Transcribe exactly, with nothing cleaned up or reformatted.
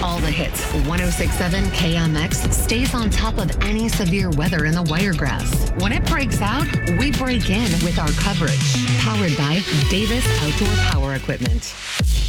all the hits. one oh six point seven K M X stays on top of any severe weather in the Wiregrass. When it breaks out, we break in with our coverage. Powered by Davis Outdoor Power Equipment.